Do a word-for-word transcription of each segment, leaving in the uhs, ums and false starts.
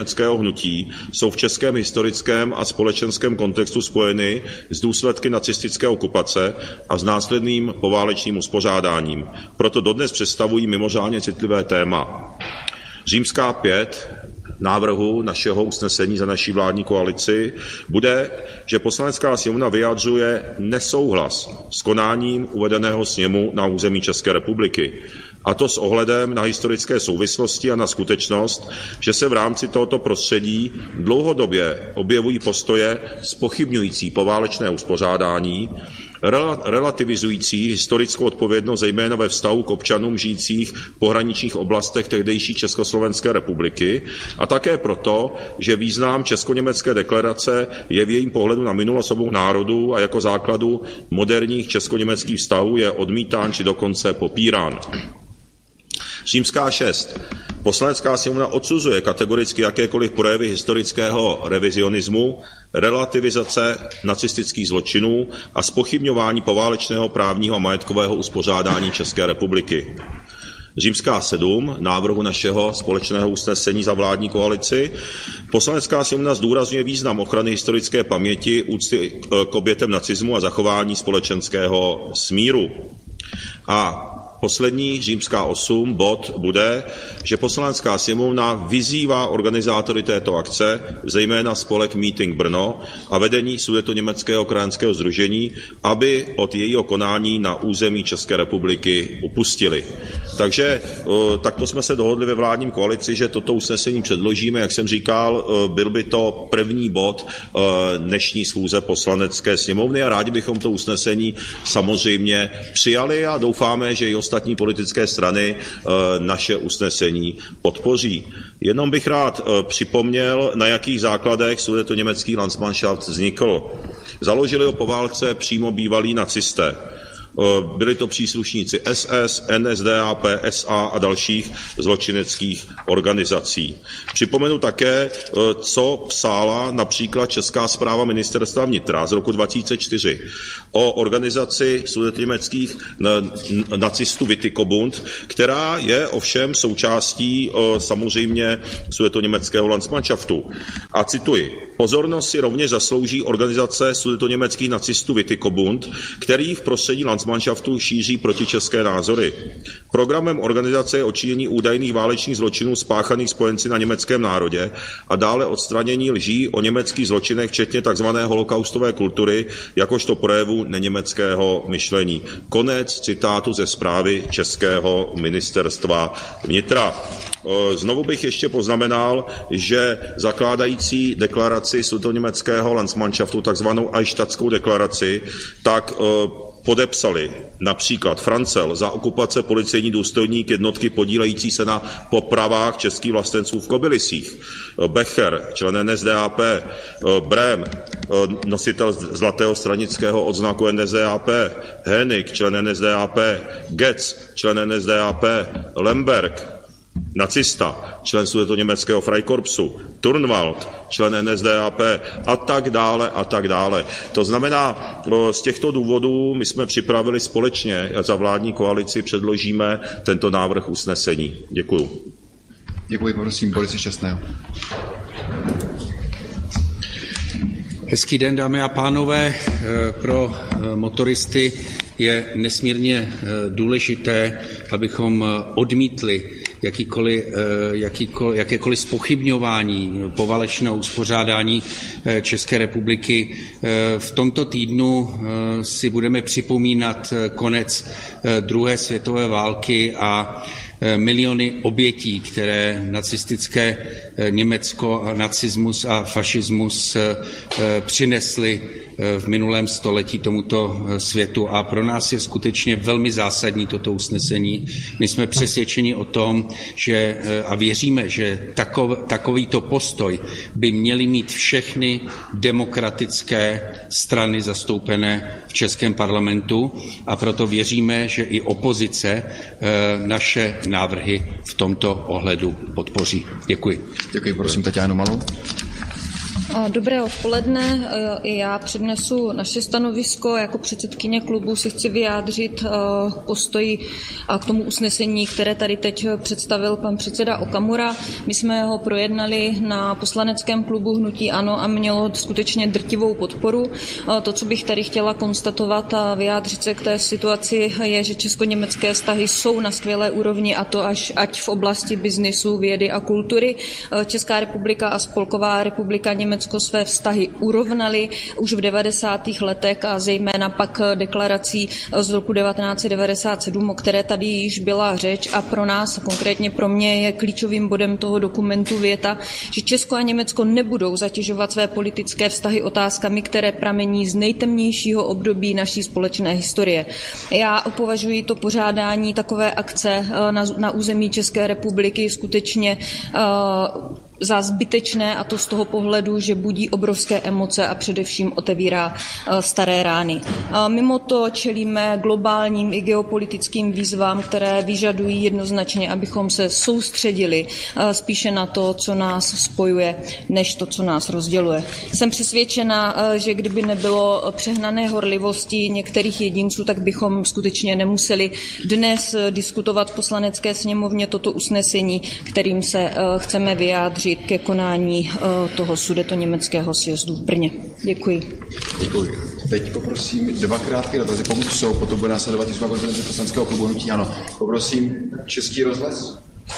německého hnutí jsou v českém historickém a společenském kontextu spojeny s důsledky nacistické okupace a s následným poválečným uspořádáním. Proto dodnes představují mimořádně citlivé téma. Římská pět návrhu našeho usnesení za naší vládní koalici bude, že Poslanecká sněmovna vyjadřuje nesouhlas s konáním uvedeného sněmu na území České republiky. A to s ohledem na historické souvislosti a na skutečnost, že se v rámci tohoto prostředí dlouhodobě objevují postoje zpochybňující poválečné uspořádání, relativizující historickou odpovědnost zejména ve vztahu k občanům žijících v pohraničních oblastech tehdejší Československé republiky a také proto, že význam česko-německé deklarace je v jejím pohledu na minulost obou národů a jako základu moderních česko-německých vztahů je odmítán či dokonce popírán. Římská šest. Poslanecká sněmovna odsuzuje kategoricky jakékoliv projevy historického revizionismu, relativizace nacistických zločinů a zpochybňování poválečného právního a majetkového uspořádání České republiky. Římská sedm návrhu našeho společného usnesení za vládní koalici. Poslanecká sněmovna zdůrazňuje význam ochrany historické paměti, úcty k obětem nacismu a zachování společenského smíru. A poslední, římská osm, bod bude, že Poslanecká sněmovna vyzývá organizátory této akce, zejména spolek Meeting Brno a vedení Sudetoněmeckého krajanského sdružení, aby od jejího konání na území České republiky upustili. Takže takto jsme se dohodli ve vládním koalici, že toto usnesení předložíme. Jak jsem říkal, byl by to první bod dnešní schůze Poslanecké sněmovny a rádi bychom to usnesení samozřejmě přijali a doufáme, že i ostatní politické strany naše usnesení podpoří. Jenom bych rád připomněl, na jakých základech Sudetoněmecký Landsmannschaft vznikl. Založili ho po válce přímo bývalí nacisté. Byli to příslušníci S S, N S D A P, S A a dalších zločineckých organizací. Připomenu také, co psala například Česká správa ministerstva vnitra z roku dva tisíce čtyři o organizaci sudetoněmeckých nacistů Witikobund, která je ovšem součástí samozřejmě Sudetoněmeckého Landsmannschaftu. A cituji, pozornost si rovněž zaslouží organizace sudetoněmeckých nacistů Witikobund, který v prostředí Landsmannschaftu šíří protičeské názory. Programem organizace je odčinění údajných válečných zločinů spáchaných spojenci na německém národě a dále odstranění lží o německých zločinech, včetně tzv. Holokaustové kultury, jakožto projevu neněmeckého myšlení. Konec citátu ze zprávy Českého ministerstva vnitra. Znovu bych ještě poznamenal, že zakládající deklaraci sudetoněmeckého Landsmannschaftu, takzvanou Eichstättskou deklaraci, tak podepsali například Francel za okupace policejní důstojník jednotky podílející se na popravách českých vlastenců v Kobylisích, Becher, člen N S D A P, Brém, nositel zlatého stranického odznaku N S D A P, Hennig, člen N S D A P, Getz, člen N S D A P, Lemberg, nacista, člen sudetoněmeckého Freikorpsu, Turnwald, člen N S D A P a tak dále a tak dále. To znamená, z těchto důvodů my jsme připravili společně za vládní koalici, předložíme tento návrh usnesení. Děkuju. Děkuji, prosím, Borise Šťastného. Hezký den, dámy a pánové. Pro motoristy je nesmírně důležité, abychom odmítli jakýkoliv, jakýkoliv, jakékoliv zpochybňování poválečného uspořádání České republiky. V tomto týdnu si budeme připomínat konec druhé světové války a miliony obětí, které nacistické Německo, nacismus a fašismus přinesly v minulém století tomuto světu. A pro nás je skutečně velmi zásadní toto usnesení. My jsme přesvědčeni o tom, že a věříme, že takov, takovýto postoj by měly mít všechny demokratické strany zastoupené v českém parlamentu a proto věříme, že i opozice naše návrhy v tomto ohledu podpoří. Děkuji. Děkuji, prosím, Taťánu Malou. Dobré odpoledne. I já přednesu naše stanovisko. Jako předsedkyně klubu si chci vyjádřit postoji k tomu usnesení, které tady teď představil pan předseda Okamura. My jsme ho projednali na poslaneckém klubu Hnutí ANO a mělo skutečně drtivou podporu. To, co bych tady chtěla konstatovat a vyjádřit se k té situaci, je, že česko-německé vztahy jsou na skvělé úrovni, a to až ať v oblasti biznisu, vědy a kultury. Česká republika a Spolková republika Německo své vztahy urovnaly už v devadesátých letech a zejména pak deklarací z roku devatenáct set devadesát sedm, o které tady již byla řeč, a pro nás, konkrétně pro mě, je klíčovým bodem toho dokumentu věta, že Česko a Německo nebudou zatěžovat své politické vztahy otázkami, které pramení z nejtemnějšího období naší společné historie. Já považuji to pořádání takové akce na, na území České republiky skutečně uh, za zbytečné, a to z toho pohledu, že budí obrovské emoce a především otevírá staré rány. Mimo to čelíme globálním i geopolitickým výzvám, které vyžadují jednoznačně, abychom se soustředili spíše na to, co nás spojuje, než to, co nás rozděluje. Jsem přesvědčena, že kdyby nebylo přehnané horlivosti některých jedinců, tak bychom skutečně nemuseli dnes diskutovat v Poslanecké sněmovně toto usnesení, kterým se chceme vyjádřit ke konání toho sudetoněmeckého sjezdu v Brně. Děkuji. Děkuji. Teď poprosím dva krátké dotazy, pokud jsou, potom bude následovat tisková konference poslaneckého klubu Hnutí ANO. Poprosím Český rozhlas.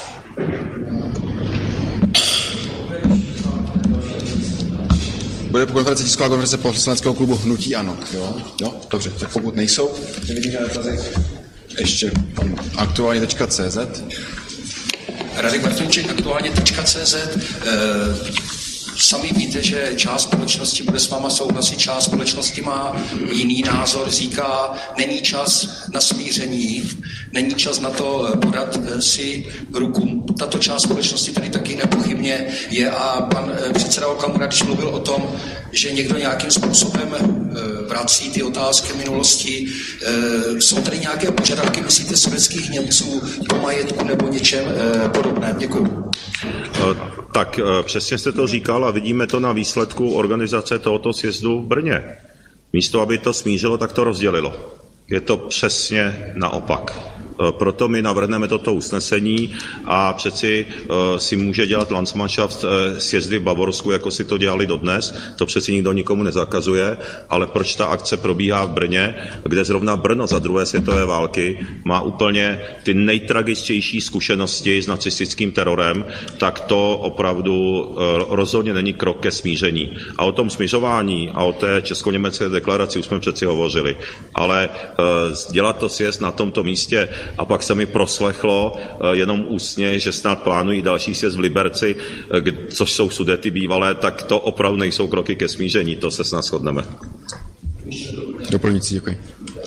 Bude po konferenci tisková konference poslaneckého klubu Hnutí ANO. Jo? Jo? Dobře, tak pokud nejsou, nevidím žádné dotazy. Ještě aktuálně tečka cé zet. Radek Bartoníček, aktuálně tečka cé zet. Sami víte, že část společnosti bude s váma souhlasit, část společnosti má jiný názor, říká, není čas na smíření, není čas na to podat si ruku. Tato část společnosti tady taky nepochybně je, a pan předseda Okamura, když mluvil o tom, že někdo nějakým způsobem vrací ty otázky minulosti, jsou tady nějaké požadavky, myslíte, sovětských Němců po majetku nebo něčem podobném? Děkuji. Tak přesně jste to říkal a vidíme to na výsledku organizace tohoto sjezdu v Brně. Místo, aby to smířilo, tak to rozdělilo. Je to přesně naopak. Proto my navrhneme toto usnesení a přeci uh, si může dělat Landsmannschaft uh, sjezdy v Bavorsku, jako si to dělali dodnes. To přeci nikdo nikomu nezakazuje, ale proč ta akce probíhá v Brně, kde zrovna Brno za druhé světové války má úplně ty nejtragičtější zkušenosti s nacistickým terorem, tak to opravdu uh, rozhodně není krok ke smíření. A o tom smířování a o té česko-německé deklaraci už jsme přeci hovořili. Ale uh, dělat to sjezd na tomto místě, a pak se mi proslechlo jenom ústně, že snad plánují další sjezd v Liberci, což jsou Sudety bývalé, tak to opravdu nejsou kroky ke smíření, to se snad shodneme. Doplňující, děkuji.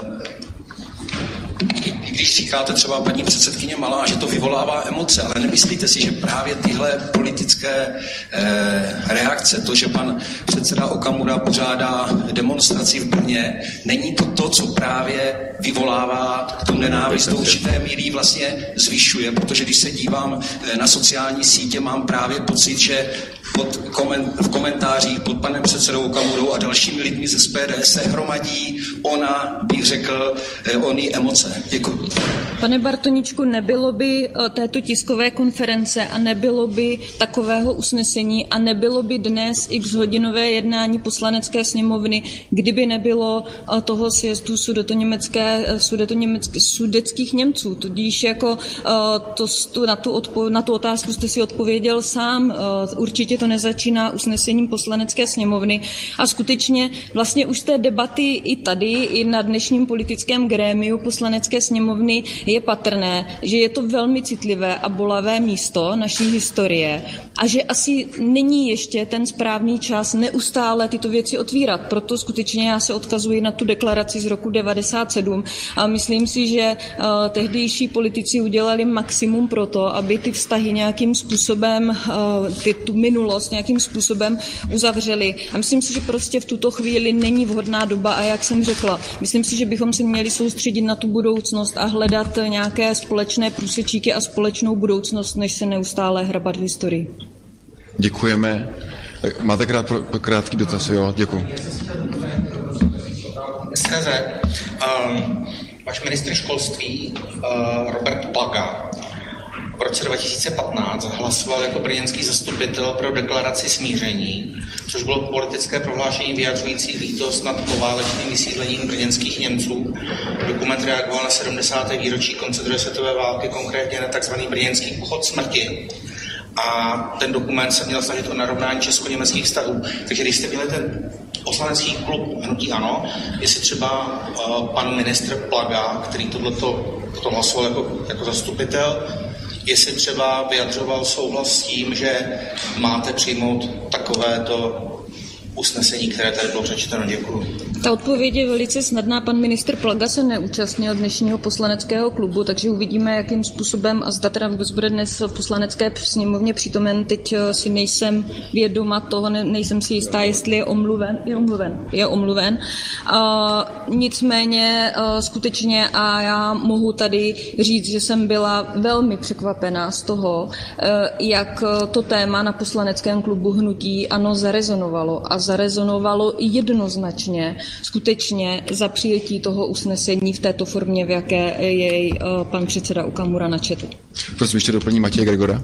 Když říkáte třeba paní předsedkyně Malá, že to vyvolává emoce, ale nemyslíte si, že právě tyhle politické eh, reakce, to, že pan předseda Okamura pořádá demonstraci v Brně, není to to, co právě vyvolává tu nenávist, do určité míry vlastně zvyšuje, protože když se dívám na sociální sítě, mám právě pocit, že pod koment, v komentářích pod panem předsedou Okamurou a dalšími lidmi z S P D se hromadí ona, bych řekl, ony emoce. Děkuji. Pane Bartoníčku, nebylo by této tiskové konference a nebylo by takového usnesení a nebylo by dnes x hodinové jednání poslanecké sněmovny, kdyby nebylo toho sjezdu sudetoněmecké, sudetoněmecké, sudeckých Němců. Tudíž jako to, na, tu odpo, na tu otázku jste si odpověděl sám. Určitě to nezačíná usnesením poslanecké sněmovny a skutečně vlastně už z té debaty i tady, i na dnešním politickém grémiu poslanecké sněmovny je patrné, že je to velmi citlivé a bolavé místo naší historie a že asi není ještě ten správný čas neustále tyto věci otvírat. Proto skutečně já se odkazuji na tu deklaraci z roku devadesát sedm a myslím si, že uh, tehdejší politici udělali maximum pro to, aby ty vztahy nějakým způsobem, uh, ty, tu minulost nějakým způsobem uzavřeli. A myslím si, že prostě v tuto chvíli není vhodná doba a jak jsem řekla, myslím si, že bychom se měli soustředit na tu budoucnost a hledat nějaké společné průsečíky a společnou budoucnost, než se neustále hrabat v historii. Děkujeme. Tak máte krát, krátký dotaz, jo, děkuji. S K Z. Um, váš ministr školství uh, Robert Plaga v roce dva tisíce patnáct hlasoval jako brněnský zastupitel pro deklaraci smíření, což bylo politické prohlášení vyjadřující lítost nad poválečným vysídlením brněnských Němců. Dokument reagoval na sedmdesáté výročí konce druhé světové války, konkrétně na tzv. Brněnský pochod smrti. A ten dokument se měl snažit o narovnání česko-německých vztahů. Takže když jste měli ten poslanecký klub Hnutí ANO, jestli třeba uh, pan ministr Plaga, který tohleto potom hlasoval jako, jako zastupitel, jestli třeba vyjadřoval souhlas s tím, že máte přijmout takovéto usnesení, které tady bylo přečteno. Děkuji. Ta odpověď je velice snadná. Pan ministr Plaga se neúčastnil dnešního poslaneckého klubu, takže uvidíme, jakým způsobem a zda teda vůbec bude dnes v poslanecké sněmovně přítomen. Teď si nejsem vědoma toho, ne, nejsem si jistá, jestli je omluven. Je omluven. Je omluven. Uh, nicméně uh, skutečně a já mohu tady říct, že jsem byla velmi překvapená z toho, uh, jak to téma na poslaneckém klubu Hnutí ANO zarezonovalo a zarezonovalo jednoznačně skutečně za přijetí toho usnesení v této formě, v jaké jej pan předseda Okamura načetl. Prosím, ještě doplní Matěj Gregora.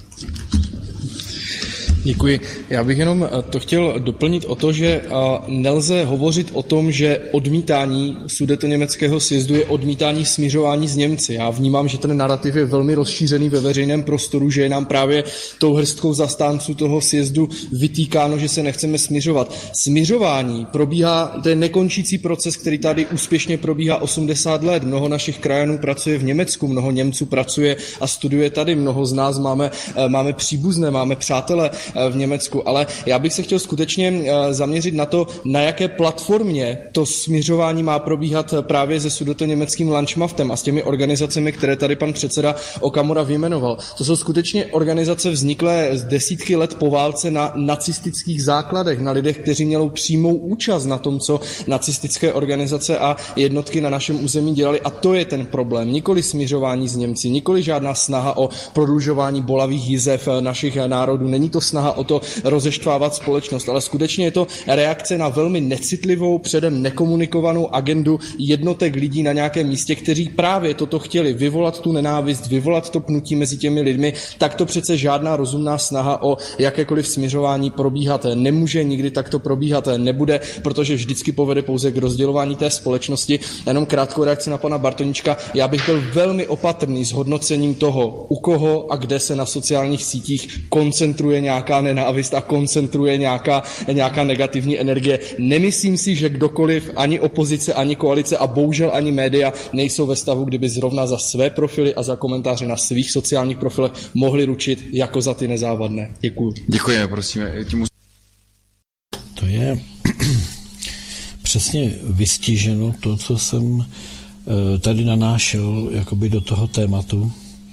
Děkuji. Já bych jenom to chtěl doplnit o to, že nelze hovořit o tom, že odmítání sudetoněmeckého sjezdu je odmítání smiřování s Němci. Já vnímám, že ten narrativ je velmi rozšířený ve veřejném prostoru, že je nám právě tou hrstkou zastánců toho sjezdu vytýkáno, že se nechceme smiřovat. Smiřování probíhá, to je nekončící proces, který tady úspěšně probíhá osmdesát let. Mnoho našich krajanů pracuje v Německu, mnoho Němců pracuje a studuje tady, mnoho z nás máme, máme příbuzné, máme přátele v Německu, ale já bych se chtěl skutečně zaměřit na to, na jaké platformě to smiřování má probíhat právě se sudetoněmeckým Landsmaftem a s těmi organizacemi, které tady pan předseda Okamura vyjmenoval. To jsou skutečně organizace vzniklé z desítky let po válce na nacistických základech, na lidech, kteří měli přímou účast na tom, co nacistické organizace a jednotky na našem území dělali. A to je ten problém. Nikoli smiřování s Němci, nikoli žádná snaha o prodlužování bolavých jizev našich národů. Není to snaha o to rozeštvávat společnost, ale skutečně je to reakce na velmi necitlivou, předem nekomunikovanou agendu jednotek lidí na nějakém místě, kteří právě toto chtěli, vyvolat tu nenávist, vyvolat to pnutí mezi těmi lidmi, tak to přece žádná rozumná snaha o jakékoliv smiřování probíhat nemůže, nikdy takto probíhat nebude, protože vždycky povede pouze k rozdělování té společnosti. Jenom krátkou reakci na pana Bartoníčka. Já bych byl velmi opatrný s hodnocením toho, u koho a kde se na sociálních sítích koncentruje nějaká nenávist a koncentruje nějaká, nějaká negativní energie. Nemyslím si, že kdokoliv, ani opozice, ani koalice a bohužel ani média nejsou ve stavu, kdyby zrovna za své profily a za komentáře na svých sociálních profilech mohli ručit jako za ty nezávadné. Děkuji. Děkujeme, prosíme. Tím... To je přesně vystiženo to, co jsem tady nanášel jakoby do toho tématu.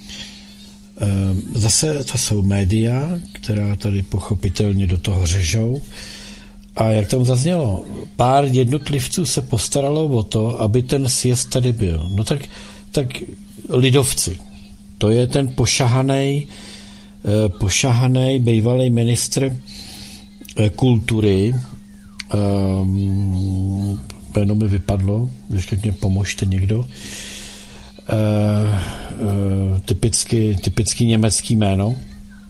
Zase to jsou média, která tady pochopitelně do toho řežou. A jak tam zaznělo, pár jednotlivců se postaralo o to, aby ten sjezd tady byl. No tak, tak lidovci. To je ten pošahanej, pošahanej bývalý ministr kultury. Um, jméno mi vypadlo, ještě mě pomožte někdo. Uh, uh, typicky, typicky německý jméno. Uh,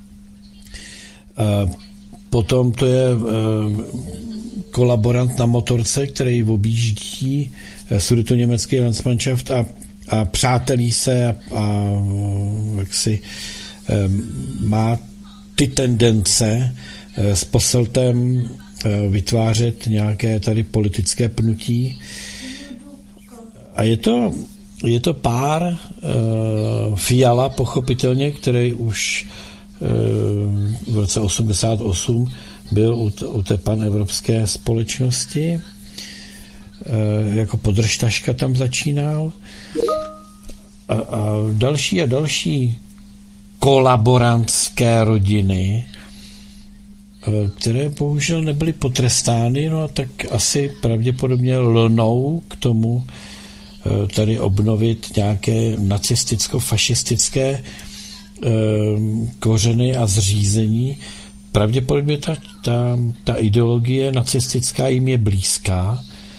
potom to je uh, kolaborant na motorce, který objíždí uh, sudetoněmecký Landsmannschaft a, a přátelí se a, a jak si um, má ty tendence uh, s Posseltem uh, vytvářet nějaké tady politické pnutí. A je to Je to pár, uh, Fiala pochopitelně, který už uh, v roce osmdesát osm byl u, t- u té panevropské společnosti, uh, jako podržtaška tam začínal. A, a další a další kolaborantské rodiny, uh, které bohužel nebyly potrestány, no a tak asi pravděpodobně lnou k tomu, tady obnovit nějaké nacisticko-fašistické e, kořeny a zřízení, pravděpodobně ta, ta, ta ideologie nacistická jim je blízká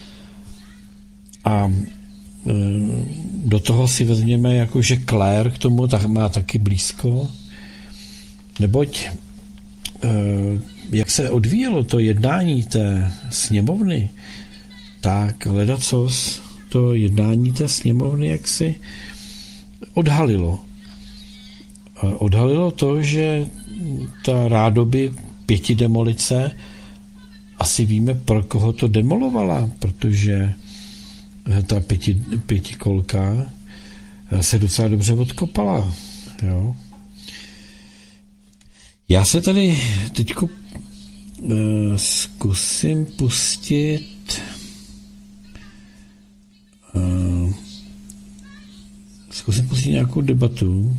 a do toho si vezměme, jako že Claire k tomu tak má taky blízko, neboť jak se odvíjelo to jednání té sněmovny, tak ledacos to jednání té sněmovny jaksi odhalilo. Odhalilo to, že ta rádoby pětidemolice, asi víme, pro koho to demolovala, protože ta pěti, pětikolka se docela dobře odkopala. Jo. Já se tady teď uh, zkusím pustit uh, zkusím pustit nějakou debatu.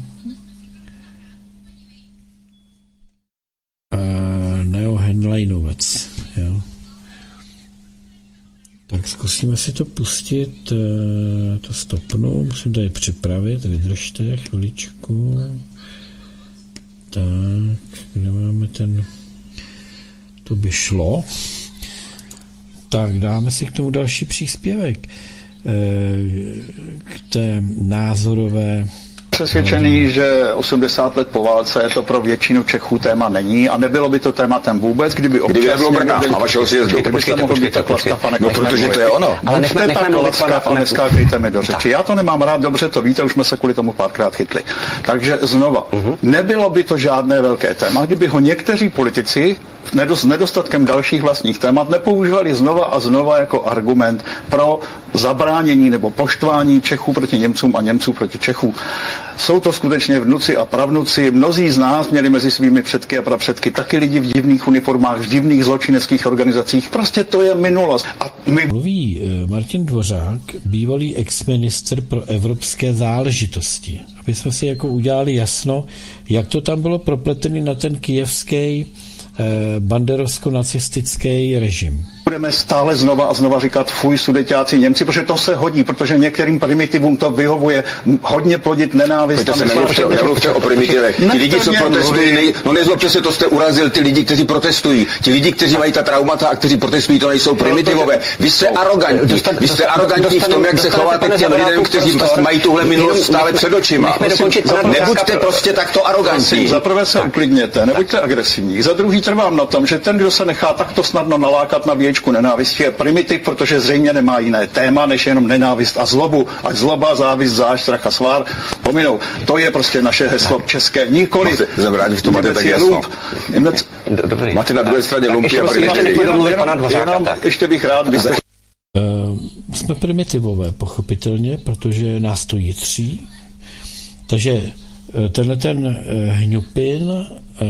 Uh, Neo Henleinovec. Jo. Tak zkusíme si to pustit, uh, to stopnu, musím tady připravit, vydržte chviličku. Tak, kde máme ten, to by šlo. Tak, dáme si k tomu další příspěvek. K té názorové... Přesvědčený, že osmdesát let po válce to pro většinu Čechů téma není a nebylo by to tématem vůbec, kdyby občas... Kdyby nebylo Brna a vašeho sjezdu. Kdybyste mohli být tak laskav, no protože to je ono. Ale nechme, tak laskav a neskákejte mi do řeči. Já to nemám rád, dobře to víte, už jsme se kvůli tomu párkrát chytli. Takže znova, uh-huh. nebylo by to žádné velké téma, kdyby ho někteří politici s nedostatkem dalších vlastních témat nepoužívali znova a znova jako argument pro zabránění nebo poštvání Čechů proti Němcům a Němců proti Čechům. Jsou to skutečně vnuci a pravnuci. Mnozí z nás měli mezi svými předky a prapředky taky lidi v divných uniformách, v divných zločineckých organizacích. Prostě to je minulost. A my... Mluví Martin Dvořák, bývalý exministr pro evropské záležitosti. Aby jsme si jako udělali jasno, jak to tam bylo propletený na ten kyjevský banderovsko-nacistický režim. Budeme stále znova a znova říkat fuj sudeťáci Němci, protože to se hodí, protože některým primitivům to vyhovuje hodně plodit nenávist. To se nemluvte o primitivech. Ti lidi, co protestují, nej... no nezlobte se, to jste urazil, ty lidi, kteří protestují. Ti lidi, kteří mají ta traumata a kteří protestují, to nejsou primitivové. Vy jste arogantní. Vy jste arogantní v tom, jak se chováte k těm lidem, kteří mají tuhle minulost stále před očima. Nebuďte prostě takto arogantní. Za prvé se uklidněte, nebuďte agresivní. Za druhý trvám na tom, že ten, kdo se nechá takto snadno nalákat na věčku nenávisti, je primitiv, protože zřejmě nemá jiné téma, než jenom nenávist a zlobu. Ať zloba, závist, zášť, strach a svár pominou. To je prostě naše heslo české. Nikoli. Zabránit v tom máte tak jasno. Máte na druhé straně lumpy a primitivy. Ještě bych rád vyzval. Uh, jsme primitivové, pochopitelně, protože nás to jitří. Takže tenhle ten uh, hňupin uh,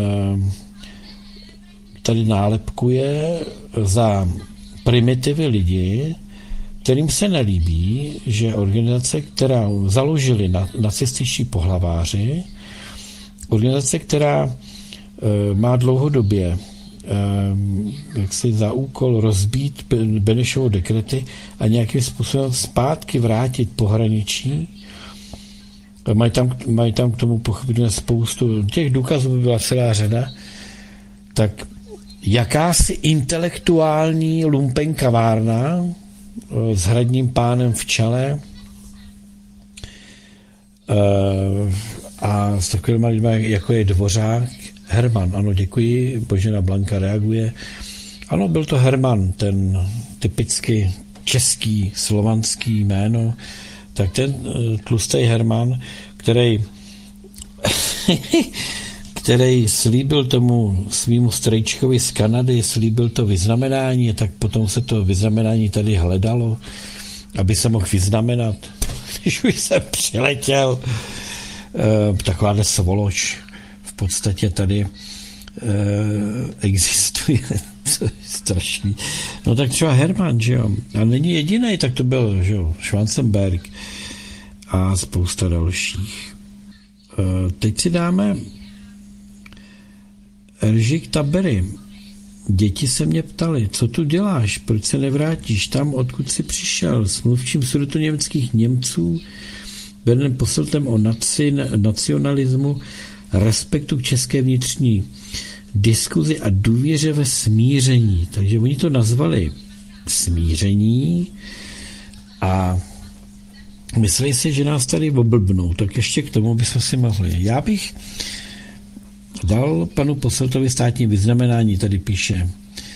tady nálepkuje za primitivy lidi, kterým se nelíbí, že organizace, která založili na, nacističtí pohlaváři, organizace, která e, má dlouhodobě e, jaksi za úkol rozbít Benešovo dekrety a nějakým způsobem zpátky vrátit pohraničí, mají tam, mají tam k tomu pochopitelně spoustu, těch důkazů by byla celá řada, tak jakási intelektuální lumpenkavárna s hradním pánem v čele a s takovými lidmi, jako je Dvořák, Herman, ano, děkuji, Božena Blanka reaguje. Ano, byl to Herman, ten typicky český, slovanský jméno, tak ten tlustý Herman, který který slíbil tomu svýmu strejčkovi z Kanady, slíbil to vyznamenání, tak potom se to vyznamenání tady hledalo, aby se mohl vyznamenat. Když už jsem přiletěl, eh, takováhle svoloč v podstatě tady eh, existuje. To je strašný. No tak třeba Herman, že jo. A není jediný, tak to byl, že jo, Schwarzenberg a spousta dalších. Eh, teď si dáme Eržik Tabery. Děti se mě ptali, co tu děláš, proč se nevrátíš tam, odkud jsi přišel, s mluvčím sudetoněmeckých Němců, vedeným poselem o naci, nacionalismu, respektu k české vnitřní diskuzi a důvěře ve smíření. Takže oni to nazvali smíření a mysleli si, že nás tady oblbnou, tak ještě k tomu bychom si mohli. Já bych dal panu Posseltovi státní vyznamenání, tady píše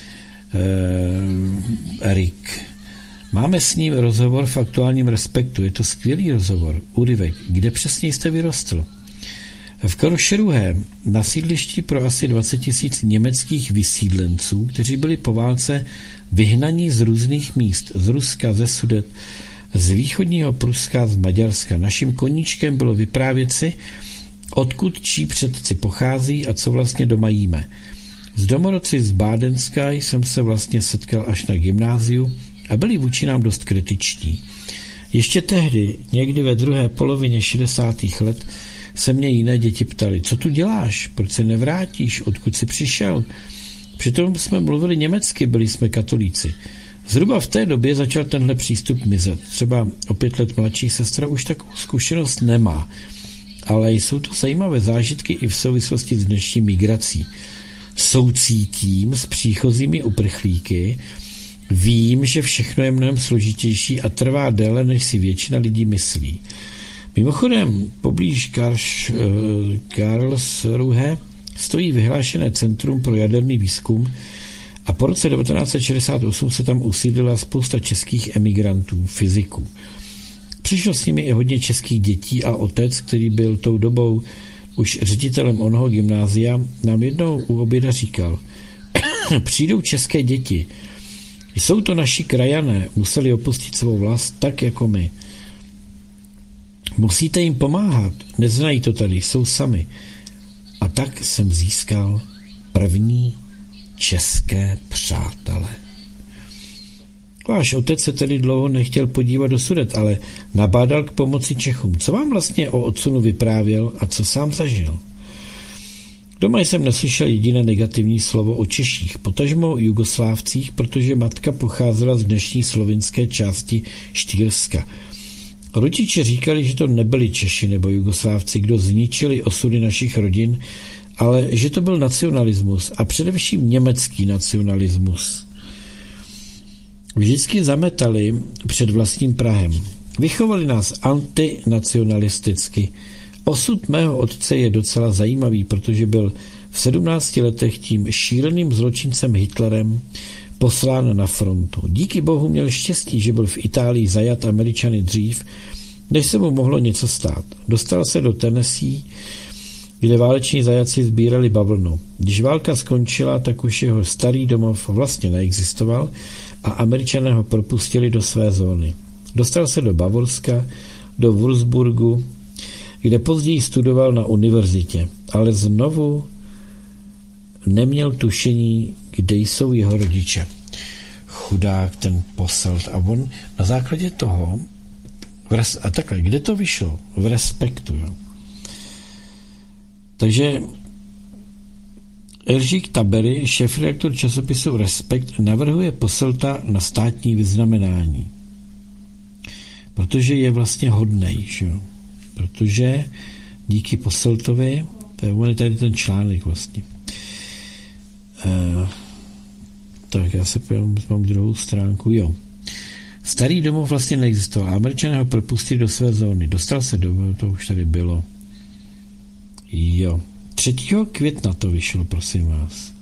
eh, Erik. Máme s ním rozhovor v Aktuálním Respektu. Je to skvělý rozhovor. Úryvek. Kde přesně jste vyrostl? V Krošeruhé na sídlišti pro asi dvacet tisíc německých vysídlenců, kteří byli po válce vyhnaní z různých míst, z Ruska, ze Sudet, z východního Pruska, z Maďarska. Naším koníčkem bylo vyprávět si, odkud čí předci pochází a co vlastně doma jíme. S domorodci z Bádenska jsem se vlastně setkal až na gymnáziu a byli vůči nám dost kritičtí. Ještě tehdy, někdy ve druhé polovině šedesátých let, se mě jiné děti ptali, co tu děláš, proč se nevrátíš, odkud jsi přišel. Přitom jsme mluvili německy, byli jsme katolíci. Zhruba v té době začal tenhle přístup mizet. Třeba o pět let mladší sestra už takovou zkušenost nemá. Ale jsou to zajímavé zážitky i v souvislosti s dnešní migrací. Soucítím s příchozími uprchlíky, vím, že všechno je mnohem složitější a trvá déle, než si většina lidí myslí. Mimochodem, poblíž Karlsruhe stojí vyhlášené Centrum pro jaderný výzkum a po roce devatenáct set šedesát osm se tam usídlila spousta českých emigrantů, fyziků. Přišlo s nimi i hodně českých dětí a otec, který byl tou dobou už ředitelem onoho gymnázia, nám jednou u oběda říkal, přijdou české děti, jsou to naši krajané, museli opustit svou vlast tak jako my. Musíte jim pomáhat, neznají to tady, jsou sami. A tak jsem získal první české přátele. Váš otec se tedy dlouho nechtěl podívat do Sudet, ale nabádal k pomoci Čechům. Co vám vlastně o odsunu vyprávěl a co sám zažil? Doma jsem neslyšel jediné negativní slovo o Češích, potažmo o Jugoslávcích, protože matka pocházela z dnešní slovinské části Štýrska. Rodiče říkali, že to nebyli Češi nebo Jugoslávci, kdo zničili osudy našich rodin, ale že to byl nacionalismus a především německý nacionalismus. Vždycky zametali před vlastním prahem. Vychovali nás antinacionalisticky. Osud mého otce je docela zajímavý, protože byl v sedmnácti letech tím šíleným zločincem Hitlerem poslán na frontu. Díky bohu měl štěstí, že byl v Itálii zajat Američany dřív, než se mu mohlo něco stát. Dostal se do Tennessee, kde váleční zajaci sbírali bavlnu. Když válka skončila, tak už jeho starý domov vlastně neexistoval a Američané ho propustili do své zóny. Dostal se do Bavorska, do Würzburgu, kde později studoval na univerzitě, ale znovu neměl tušení, kde jsou jeho rodiče. Chudák ten Posselt. A on na základě toho, a takhle, kde to vyšlo? V Respektu. Jo. Takže Eržík Tabery, šéfredaktor časopisu Respekt, navrhuje Posselta na státní vyznamenání. Protože je vlastně hodnej, že? Protože díky Posseltovi, to je tady ten článek vlastně. Uh, tak já se pojďám, mám druhou stránku, jo. Starý domov vlastně neexistoval. Američané ho propustili do své zóny. Dostal se do, to už tady bylo. Jo. třetího května to vyšlo, prosím vás.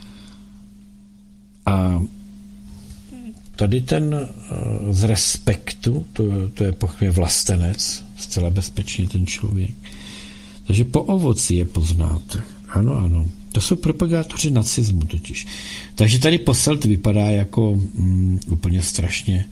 A tady ten uh, z Respektu, to, to je pochvě vlastenec, zcela bezpečně ten člověk. Takže po ovoci je poznáte. Ano, ano. To jsou propagátoři nacismu totiž. Takže tady Posselt vypadá jako mm, úplně strašně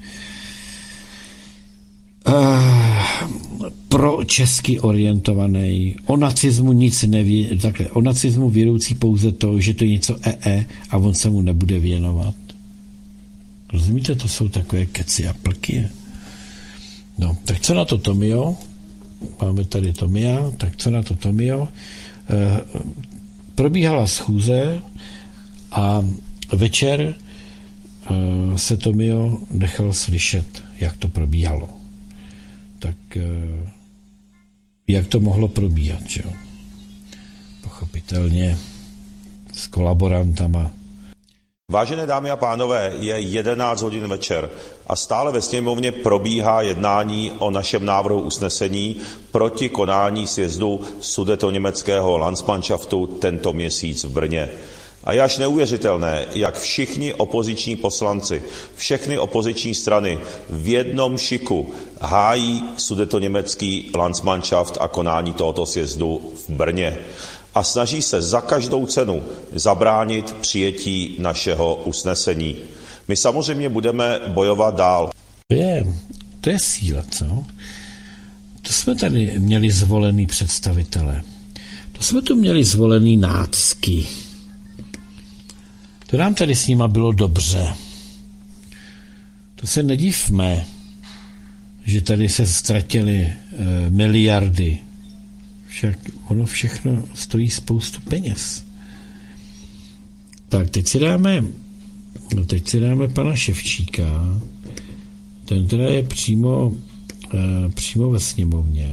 uh, pro česky orientovaný. O nacismu nic neví, takhle, o nacismu vědoucí pouze to, že to je něco ee a on se mu nebude věnovat. Rozumíte, to jsou takové keci a plky. No, tak co na to Tomio? Máme tady Tomia, tak co na to Tomio? Uh, Probíhala schůze a večer uh, se Tomio nechal slyšet, jak to probíhalo. Tak uh, jak to mohlo probíhat, jo? Pochopitelně s kolaborantama. Vážené dámy a pánové, je jedenáct hodin večer a stále ve sněmovně probíhá jednání o našem návrhu usnesení proti konání sjezdu sudetoněmeckého Landsmannschaftu tento měsíc v Brně. A je až neuvěřitelné, jak všichni opoziční poslanci, všechny opoziční strany v jednom šiku hájí sudetoněmecký Landsmannschaft a konání tohoto sjezdu v Brně a snaží se za každou cenu zabránit přijetí našeho usnesení. My samozřejmě budeme bojovat dál. To je, to je síla, co? To jsme tady měli zvolený představitele. To jsme tu měli zvolený nácky. To nám tady s nima bylo dobře. To se nedivme, že tady se ztratily e, miliardy. Však ono všechno stojí spoustu peněz. Tak teď si dáme, no teď si dáme pana Ševčíka. Ten teda je přímo, e, přímo ve sněmovně.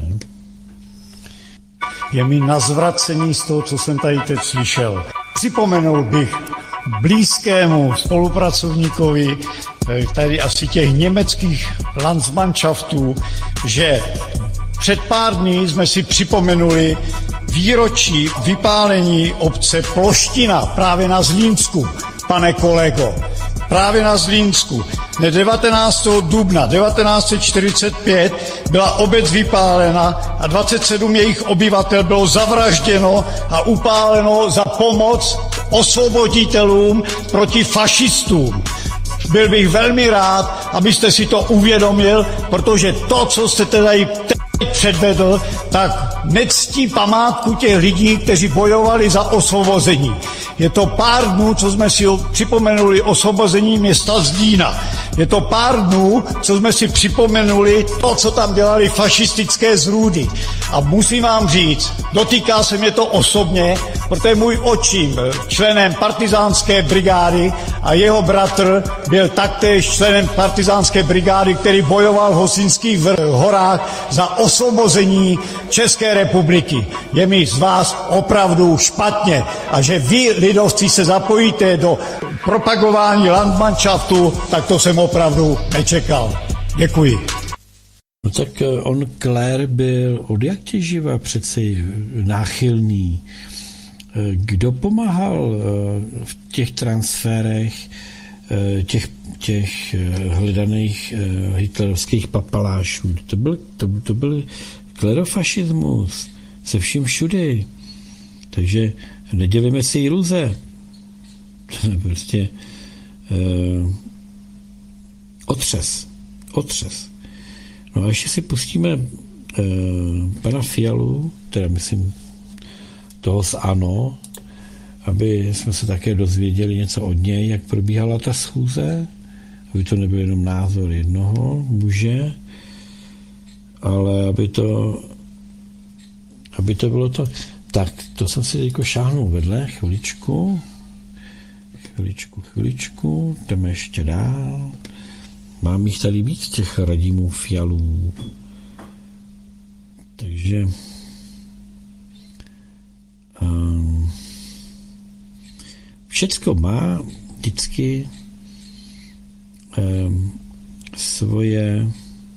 Je mi na zvracení z toho, co jsem tady teď slyšel. Připomenul bych blízkému spolupracovníkovi tady asi těch německých Landsmannschaftů, že před pár dní jsme si připomenuli výročí vypálení obce Ploština právě na Zlínsku, pane kolego. Právě na Zlínsku. devatenáctého dubna devatenáct set čtyřicet pět byla obec vypálena a dvacet sedm jejich obyvatel bylo zavražděno a upáleno za pomoc osvoboditelům proti fašistům. Byl bych velmi rád, abyste si to uvědomil, protože to, co jste tady předvedl, tak nectí památku těch lidí, kteří bojovali za osvobození. Je to pár dnů, co jsme si připomenuli osvobození města Zlína. Je to pár dnů, co jsme si připomenuli to, co tam dělali fašistické zrůdy. A musím vám říct, dotýká se mě to osobně, protože můj otčím byl členem partizánské brigády a jeho bratr byl taktéž členem partizánské brigády, který bojoval v Hosínských horách za osvobození České republiky. Je mi z vás opravdu špatně a že vy, lidovci, se zapojíte do propagování Landsmannschaftu, tak to jsem opravdu nečekal. Děkuji. No tak on, Claire, byl od jak tě živa přeci náchylný. Kdo pomáhal v těch transferech těch, těch hledaných hitlerovských papalášů? To byl, to, to byl klerofašismus se vším všudy. Takže nedělíme si iluze. Prostě uh, otřes. Otřes. No a ještě si pustíme uh, pana Fialu, teda myslím toho z ANO, aby jsme se také dozvěděli něco od něj, jak probíhala ta schůze, aby to nebyl jenom názor jednoho muže, ale aby to aby to bylo to. Tak, to jsem si jako šáhnul vedle, chviličku, chviličku, chviličku, jdeme ještě dál. Mám jich tady víc, těch Radimů Fialů. Takže um, všecko má vždycky um, svoje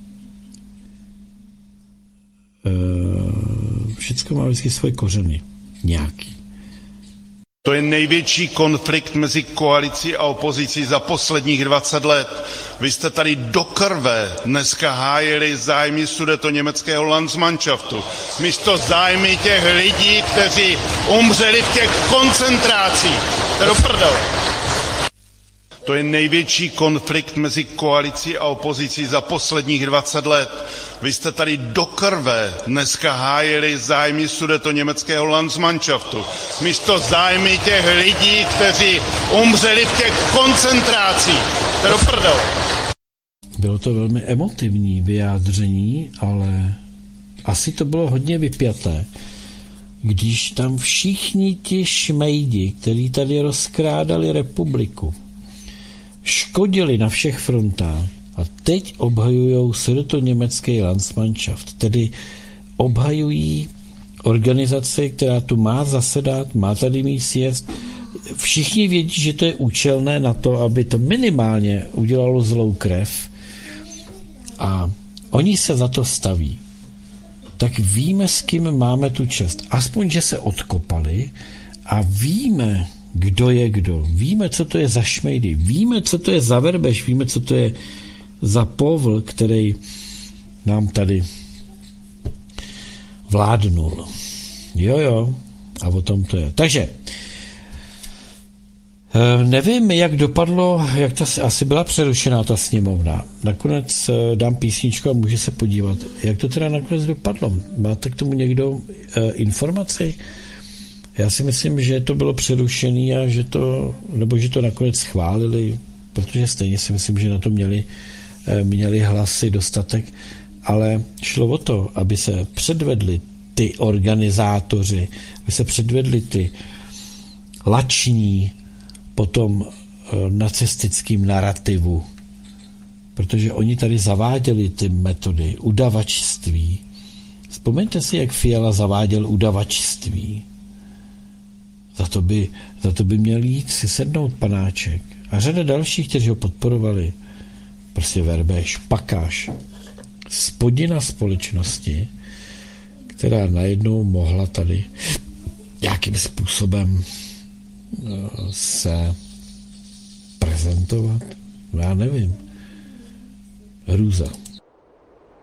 uh, všecko má vždycky svoje kořeny. Nějaký. To je největší konflikt mezi koalicí a opozicí za posledních dvacet let. Vy jste tady do krve dneska hájili zájmy sudetoněmeckého Landsmannschaftu. Místo zájmy těch lidí, kteří umřeli v těch koncentrácích. To je do prdele. To je největší konflikt mezi koalicí a opozicí za posledních dvacet let. Vy jste tady do krve dneska hájili zájmy sudetoněmeckého Landsmannschaftu. Místo zájmy těch lidí, kteří umřeli v těch koncentrácích. To je do prdele. Bylo to velmi emotivní vyjádření, ale asi to bylo hodně vypjaté, když tam všichni ti šmejdi, kteří tady rozkrádali republiku, škodili na všech frontách a teď obhajujou sudetoněmecký Landsmannschaft, tedy obhajují organizaci, která tu má zasedat, má tady mít sjezd, všichni vědí, že to je účelné na to, aby to minimálně udělalo zlou krev a oni se za to staví. Tak víme, s kým máme tu čest. Aspoň, že se odkopali a víme, kdo je kdo. Víme, co to je za šmejdy. Víme, co to je za verbež. Víme, co to je za povl, který nám tady vládnul. Jo, jo. A o tom to je. Takže nevím, jak dopadlo, jak ta asi byla přerušená ta sněmovna. Nakonec dám písničku a může se podívat, jak to teda nakonec dopadlo. Máte k tomu někdo e, informaci? Já si myslím, že to bylo přerušené a že to, nebo že to nakonec schválili, protože stejně si myslím, že na to měli, e, měli hlasy dostatek, ale šlo o to, aby se předvedli ty organizátoři, aby se předvedli ty lační po tom nacistickým narrativu, protože oni tady zaváděli ty metody udavačství. Vzpomeňte si, jak Fiala zaváděl udavačství. Za to by, za to by měl jít si sednout panáček. A řada dalších, kteří ho podporovali. Prostě Verbež, Pakáš. Spodina společnosti, která najednou mohla tady nějakým způsobem se prezentovat. Já nevím. Hrůza.